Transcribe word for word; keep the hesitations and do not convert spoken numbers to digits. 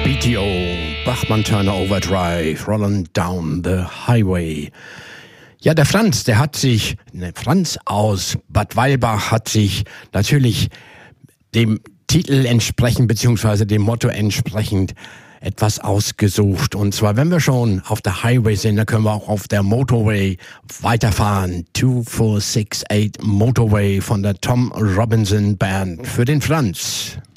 B T O, Bachmann-Turner Overdrive, Rolling Down the Highway. Ja, der Franz, der hat sich, ne, Franz aus Bad Weilbach hat sich natürlich dem Titel entsprechend, beziehungsweise dem Motto entsprechend etwas ausgesucht. Und zwar, wenn wir schon auf der Highway sind, dann können wir auch auf der Motorway weiterfahren. zwei vier sechs acht Motorway von der Tom Robinson Band für den Franz.